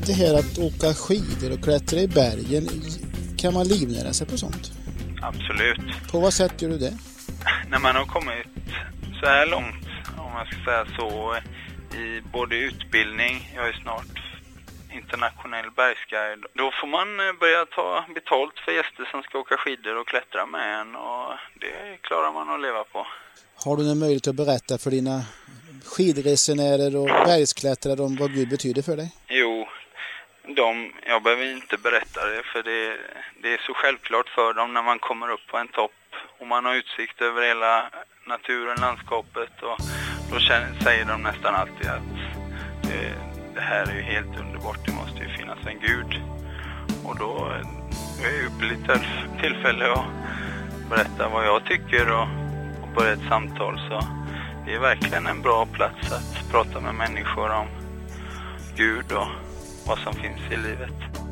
Det här att åka skidor och klättra i bergen, kan man livnära sig på sånt? Absolut. På vad sätt gör du det? När man har kommit så här långt, om man ska säga så, i både utbildning, jag är snart internationell bergsguide, då får man börja ta betalt för gäster som ska åka skidor och klättra med en, och det klarar man att leva på. Har du någon möjlighet att berätta för dina skidresenärer och bergsklättrare om vad Gud betyder för dig? Jo, jag behöver inte berätta det, för det är så självklart för dem när man kommer upp på en topp och man har utsikt över hela naturen, landskapet, och då säger de nästan alltid att det här är ju helt underbart, det måste ju finnas en Gud. Och då är det ju lite tillfälle att berätta vad jag tycker och börja ett samtal, så det är verkligen en bra plats att prata med människor om Gud och vad som finns i livet.